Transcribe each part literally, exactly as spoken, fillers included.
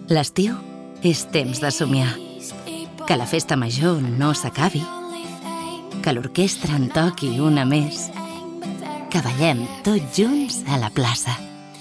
L'estiu és temps de somiar. Que la festa major no s'acabi. Que l'orquestra en toqui una més. Que ballem tots junts a la plaça.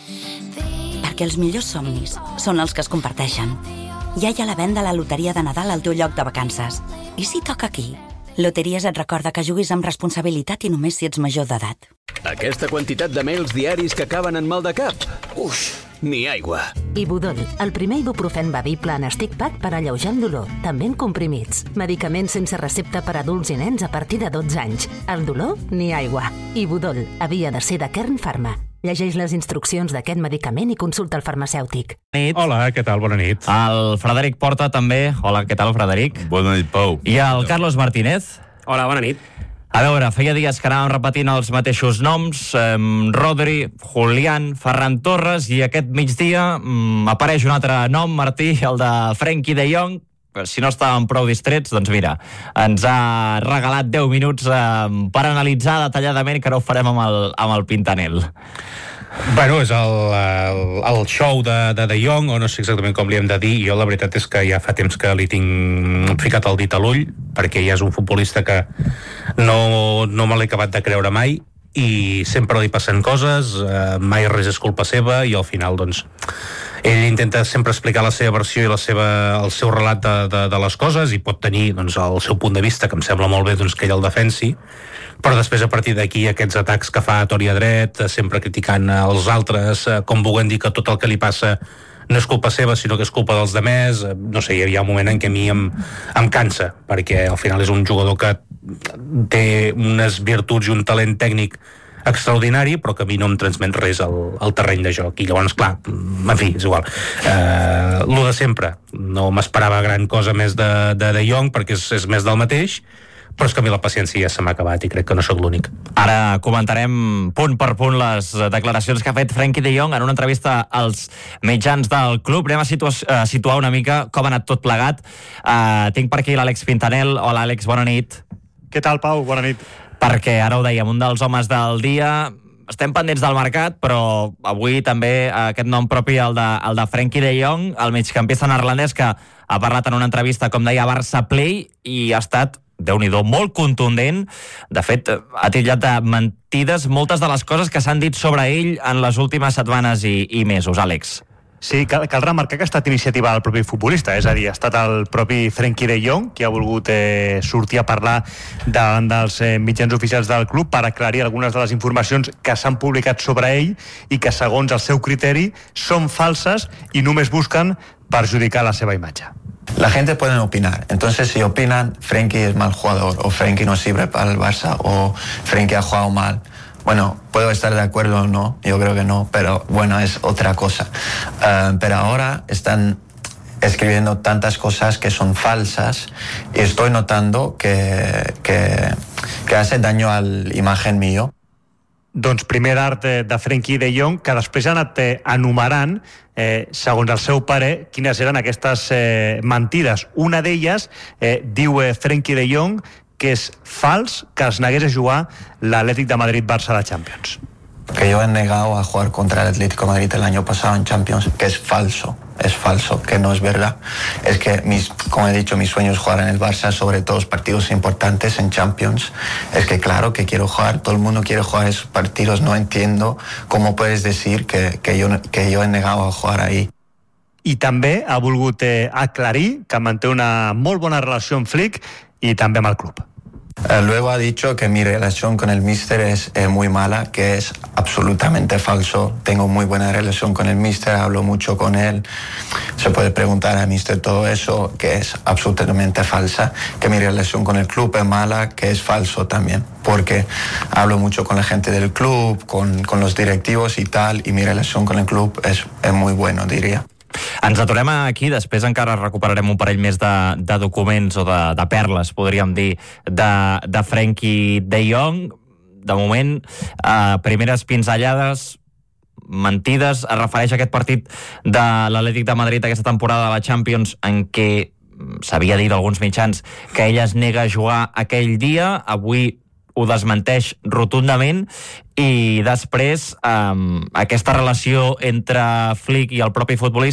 Perquè els millors somnis són els que es comparteixen. Ja hi ha la venda a la loteria de Nadal al teu lloc de vacances. I si toca aquí? Loteries et recorda que juguis amb responsabilitat i només si ets major d'edat. Aquesta quantitat de mails diaris que acaben en mal de cap? Ux, ni aigua. Ibudol, el primer ibuprofen bevible en stick pack per alleujar el dolor, també en comprimits. Medicaments sense recepta per a adults i nens a partir de dotze anys. El dolor, ni aigua. Ibudol, havia de ser de Kern Pharma. Llegeix les instruccions d'aquest medicament i consulta el farmacèutic. Hola, què tal? Bona nit. El Frederic Porta també. Hola, què tal, Frederic? Bona nit, Pau. I el Carlos Martínez. Hola, bona nit. A veure, feia dies que anàvem repetint els mateixos noms, eh, Rodri, Julián, Ferran Torres, i aquest migdia mm, apareix un altre nom, Martí, el de Frenkie de Jong. Si no estàvem prou distrets, doncs mira, ens ha regalat deu minuts eh, per analitzar detalladament, que no ho farem amb el, amb el Pintanel. Bueno, és el, el, el show de, de De Jong, o no sé exactament com li hem de dir. Jo la veritat és que ja fa temps que li tinc ficat el dit a l'ull, perquè ja és un futbolista que no, no me l'he acabat de creure mai, i sempre li passen coses, eh, mai res és culpa seva, i al final, doncs, ell intenta sempre explicar la seva versió i la seva, el seu relat de, de, de les coses, i pot tenir, doncs, el seu punt de vista, que em sembla molt bé, doncs, que ell el defensi, però després a partir d'aquí aquests atacs que fa a tor i a dret, sempre criticant els altres, com volent dir que tot el que li passa no és culpa seva, sinó que és culpa dels demés. No sé, hi ha un moment en què a mi em, em cansa, perquè al final és un jugador que té unes virtuts i un talent tècnic extraordinari, però que a mi no em transmet res al, al terreny de joc. I llavors, clar, en fi, és igual. Eh, lo de sempre. No m'esperava gran cosa més de De, de Jong, perquè és, és més del mateix, però és que a mi la paciència ja se m'ha acabat i crec que no sóc l'únic. Ara comentarem punt per punt les declaracions que ha fet Frenkie de Jong en una entrevista als mitjans del club. Anem a situa a situar una mica com ha anat tot plegat. Uh, tinc per aquí l'Àlex Pintanel. Hola, Àlex, bona nit. Què tal, Pau? Bona nit. Perquè ara ho dèiem, un dels homes del dia. Estem pendents del mercat, però avui també aquest nom propi, el de, el de Frenkie de Jong, el migcampista neerlandès, que ha parlat en una entrevista, com deia, a Barça Play, i ha estat, déu-n'hi-do, molt contundent. De fet, ha titllat de mentides moltes de les coses que s'han dit sobre ell en les últimes setmanes i, i mesos. Àlex. Sí, cal, cal remarcar que ha estat iniciativa del propi futbolista, és a dir, ha estat el propi Frenkie de Jong qui ha volgut eh, sortir a parlar davant dels eh, mitjans oficials del club per aclarir algunes de les informacions que s'han publicat sobre ell i que, segons el seu criteri, són falses i només busquen perjudicar la seva imatge. La gente puede opinar, entonces si opinan Frenkie es mal jugador o Frenkie no sirve para el Barça o Frenkie ha jugado mal, bueno, puedo estar de acuerdo o no, yo creo que no, pero bueno, es otra cosa. Uh, pero ahora están escribiendo tantas cosas que son falsas y estoy notando que, que, que hace daño a la imagen mío. Doncs primer d'art de, de Frenkie de Jong, que després ha anat eh, enumerant, eh, segons el seu pare, quines eren aquestes eh, mentides. Una d'elles, eh, diu eh, Frenkie de Jong, que és fals que es negués a jugar l'Atlètic de Madrid-Barça de Champions. Que yo he negado a jugar contra el Atlético de Madrid el año pasado en Champions, que es falso, es falso, que no es verdad. Es que, mis, como he dicho, mi sueño es jugar en el Barça, sobre todo los partidos importantes en Champions. Es que claro que quiero jugar, todo el mundo quiere jugar esos partidos, no entiendo cómo puedes decir que, que, yo, que yo he negado a jugar ahí. I també ha volgut eh, aclarir que manté una molt bona relació amb Flick i també amb el club. Uh, luego ha dicho que mi relación con el míster es eh, muy mala, que es absolutamente falso. Tengo muy buena relación con el míster, hablo mucho con él. Se puede preguntar al míster todo eso, que es absolutamente falsa. Que mi relación con el club es mala, que es falso también. Porque hablo mucho con la gente del club, con, con los directivos y tal, y mi relación con el club es, es muy bueno, diría. Ens aturem aquí, després encara recuperarem un parell més de, de documents o de, de perles, podríem dir, de, de Frenkie de Jong. De moment, eh, primeres pinzellades, mentides, es refereix a aquest partit de l'Atlètic de Madrid aquesta temporada de la Champions, en què s'havia dit d'alguns mitjans que ell es nega a jugar aquell dia. Avui ho desmenteix rotundament, i després eh, aquesta relació entre Flick i el propi futbolista